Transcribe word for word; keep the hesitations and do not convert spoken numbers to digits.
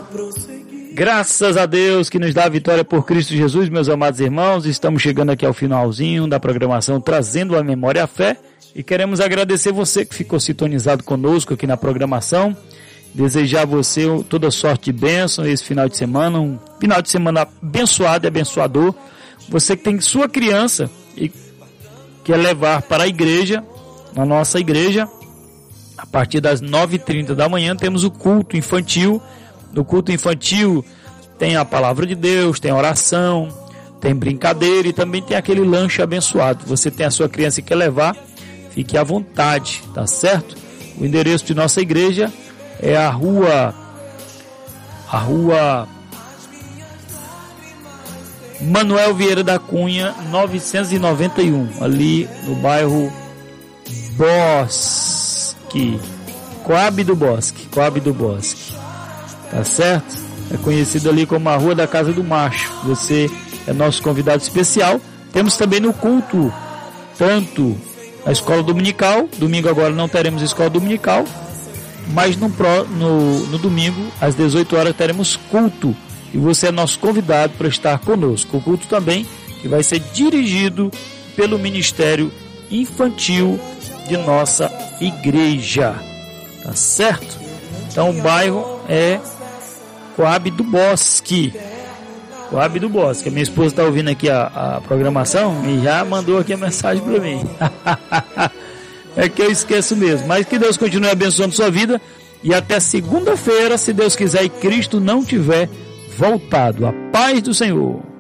Graças a Deus que nos dá a vitória por Cristo Jesus, meus amados irmãos. Estamos chegando aqui ao finalzinho da programação, trazendo a memória e a fé. E queremos agradecer você que ficou sintonizado conosco aqui na programação. Desejar a você toda sorte e bênção esse final de semana. Um final de semana abençoado e abençoador. Você que tem sua criança e quer levar para a igreja, na nossa igreja, a partir das nove e trinta da manhã temos o culto infantil. No culto infantil tem a palavra de Deus, tem oração, tem brincadeira e também tem aquele lanche abençoado. Você tem a sua criança e quer levar, fique à vontade, tá certo? O endereço de nossa igreja é a rua, a rua Manuel Vieira da Cunha, novecentos e noventa e um, ali no bairro Bosque, Coab do Bosque, Coab do Bosque. Tá certo? É conhecido ali como a Rua da Casa do Macho. Você é nosso convidado especial. Temos também no culto, tanto a escola dominical. Domingo agora não teremos escola dominical, mas no, no, no domingo, às dezoito horas, teremos culto. E você é nosso convidado para estar conosco. O culto também que vai ser dirigido pelo Ministério Infantil de nossa igreja. Tá certo? Então o bairro é Coab do Bosque. Coab do Bosque. A minha esposa está ouvindo aqui a, a programação e já mandou aqui a mensagem para mim. É que eu esqueço mesmo. Mas que Deus continue abençoando sua vida. E até segunda-feira, se Deus quiser e Cristo não tiver voltado. A paz do Senhor.